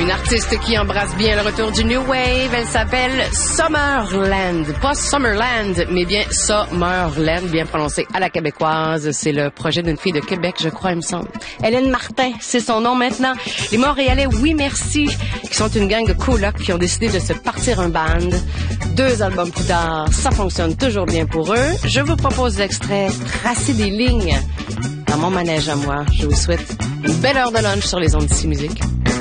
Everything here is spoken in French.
Une artiste qui embrasse bien le retour du New Wave. Elle s'appelle Summerland. Pas Summerland, mais bien Summerland, bien prononcé à la québécoise. C'est le projet d'une fille de Québec, je crois, il me semble. Hélène Martin, c'est son nom maintenant. Les Montréalais, oui merci, qui sont une gang de colocs qui ont décidé de se partir un band. 2 albums plus tard, ça fonctionne toujours bien pour eux. Je vous propose l'extrait Tracer des lignes dans mon manège à moi. Je vous souhaite une belle heure de lunch sur les ondes d'ici musique.